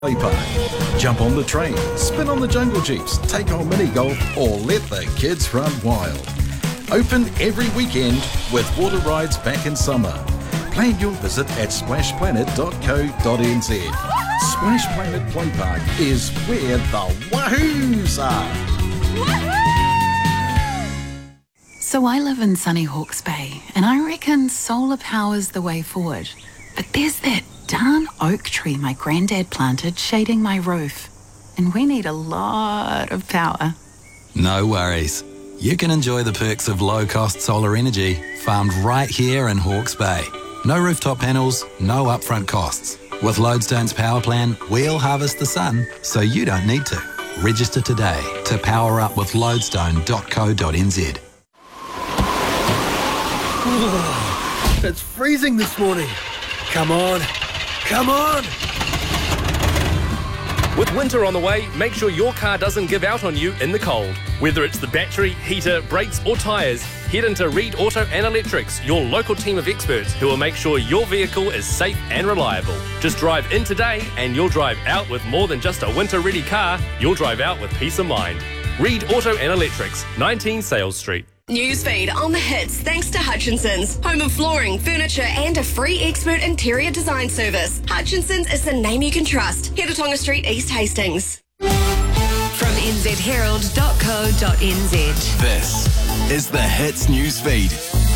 Play Park. Jump on the train, spin on the jungle jeeps, take on mini golf, or let the kids run wild. Open every weekend with water rides back in summer. Plan your visit at splashplanet.co.nz. Splash Planet Play Park is where the wahoos are. So I live in sunny Hawke's Bay, and I reckon solar power's the way forward. But there's that darn oak tree my granddad planted shading my roof, and we need a lot of power. No worries. You can enjoy the perks of low-cost solar energy farmed right here in Hawke's Bay. No rooftop panels, no upfront costs. With Lodestone's power plan, we'll harvest the sun so you don't need to. Register today to power up with lodestone.co.nz. It's freezing this morning. Come on. Come on! With winter on the way, make sure your car doesn't give out on you in the cold. Whether it's the battery, heater, brakes or tyres, head into Reed Auto and Electrics, your local team of experts who will make sure your vehicle is safe and reliable. Just drive in today and you'll drive out with more than just a winter-ready car. You'll drive out with peace of mind. Reed Auto and Electrics, 19 Sales Street. Newsfeed on the hits thanks to Hutchinson's. Home of flooring, furniture and a free expert interior design service. Hutchinson's is the name you can trust. Heatonga Street, East Hastings. From nzherald.co.nz. This is the Hits Newsfeed.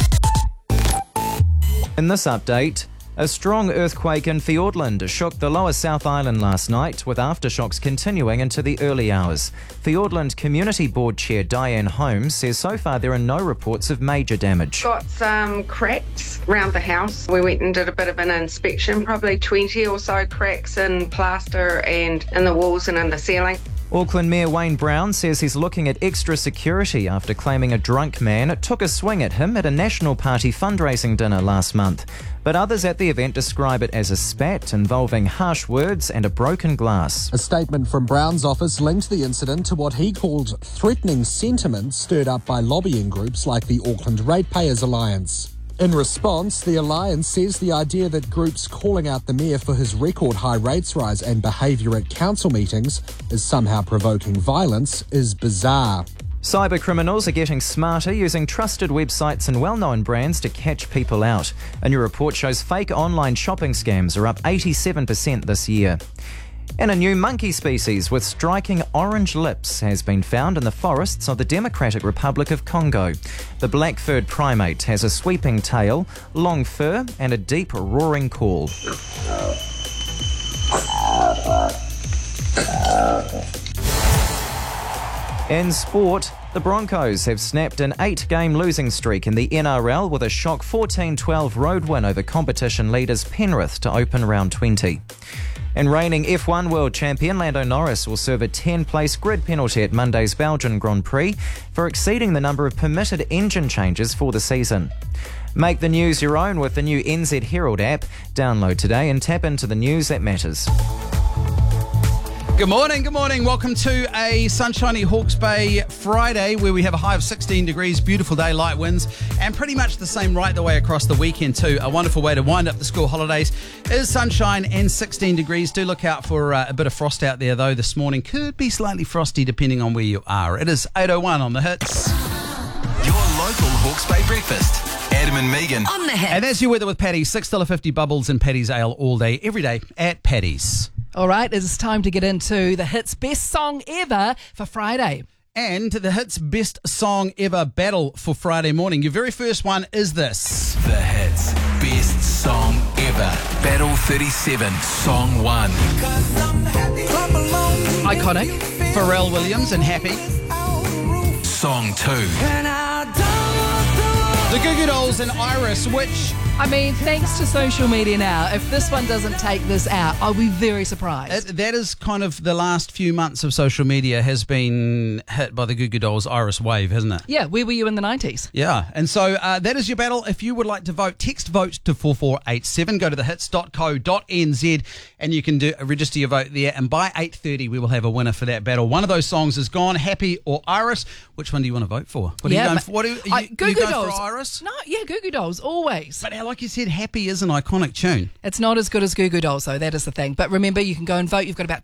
In this update, a strong earthquake in Fiordland shook the lower South Island last night, with aftershocks continuing into the early hours. Fiordland Community Board Chair Diane Holmes says so far there are no reports of major damage. Got some cracks around the house. We went and did a bit of an inspection, probably 20 or so cracks in plaster and in the walls and in the ceiling. Auckland Mayor Wayne Brown says he's looking at extra security after claiming a drunk man took a swing at him at a National Party fundraising dinner last month. But others at the event describe it as a spat involving harsh words and a broken glass. A statement from Brown's office linked the incident to what he called threatening sentiments stirred up by lobbying groups like the Auckland Ratepayers Alliance. In response, the Alliance says the idea that groups calling out the Mayor for his record high rates rise and behaviour at council meetings is somehow provoking violence is bizarre. Cyber criminals are getting smarter, using trusted websites and well-known brands to catch people out. A new report shows fake online shopping scams are up 87% this year. And a new monkey species with striking orange lips has been found in the forests of the Democratic Republic of Congo. The black-furred primate has a sweeping tail, long fur and a deep roaring call. In sport, the Broncos have snapped an 8-game losing streak in the NRL with a shock 14-12 road win over competition leaders Penrith to open round 20. And reigning F1 world champion Lando Norris will serve a 10-place grid penalty at Monday's Belgian Grand Prix for exceeding the number of permitted engine changes for the season. Make the news your own with the new NZ Herald app. Download today and tap into the news that matters. Good morning. Welcome to a sunshiny Hawke's Bay Friday where we have a high of 16 degrees, beautiful day, light winds, and pretty much the same right the way across the weekend too. A wonderful way to wind up the school holidays is sunshine and 16 degrees. Do look out for a bit of frost out there though this morning. Could be slightly frosty depending on where you are. It is 8:01 on the hits. Your local Hawke's Bay breakfast. Adam and Megan. On the hits. And that's your weather with Paddy's. $6.50 bubbles and Paddy's Ale all day, every day at Paddy's. All right, it's time to get into the hits best song ever for Friday. And the hits best song ever battle for Friday morning. Your very first one is this. The hits best song ever. Battle 37, song 1. Iconic. Pharrell Williams and Happy. Song 2. The Goo Goo Dolls and Iris, which... I mean, thanks to social media now, if this one doesn't take this out, I'll be very surprised. That is kind of the last few months of social media has been hit by the Goo Goo Dolls Iris wave, hasn't it? Yeah, where were you in the 90s? Yeah, and so that is your battle. If you would like to vote, text vote to 4487. Go to thehits.co.nz and you can register your vote there. And by 8:30, we will have a winner for that battle. One of those songs is gone, Happy or Iris. Which one do you want to vote for? What are you going for? Goo Goo Dolls. For Iris? No, yeah, Goo Goo Dolls, always. But how like you said, Happy is an iconic tune. It's not as good as Goo Goo Dolls, though. That is the thing. But remember, you can go and vote. You've got about